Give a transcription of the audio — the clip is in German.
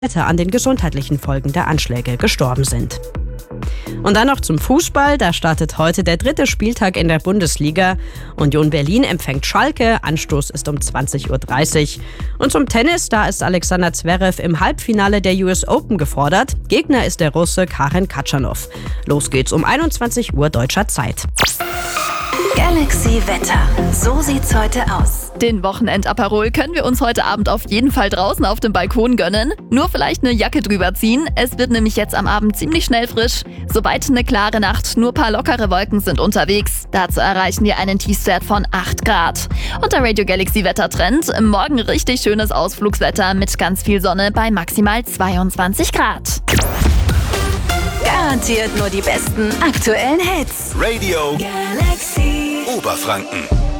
an den gesundheitlichen Folgen der Anschläge gestorben sind. Und dann noch zum Fußball. Da startet heute der 3. Spieltag in der Bundesliga. Union Berlin empfängt Schalke. Anstoß ist um 20:30 Uhr. Und zum Tennis, da ist Alexander Zverev im Halbfinale der US Open gefordert. Gegner ist der Russe Karen Khachanov. Los geht's um 21 Uhr deutscher Zeit. Galaxy Wetter. So sieht's heute aus. Den Wochenend-Aperol können wir uns heute Abend auf jeden Fall draußen auf dem Balkon gönnen. Nur vielleicht eine Jacke drüber ziehen. Es wird nämlich jetzt am Abend ziemlich schnell frisch. Soweit eine klare Nacht, nur paar lockere Wolken sind unterwegs. Dazu erreichen wir einen Tiefstwert von 8 Grad. Und der Radio Galaxy Wettertrend. Morgen richtig schönes Ausflugswetter mit ganz viel Sonne bei maximal 22 Grad. Garantiert nur die besten aktuellen Hits. Radio Galaxy Oberfranken.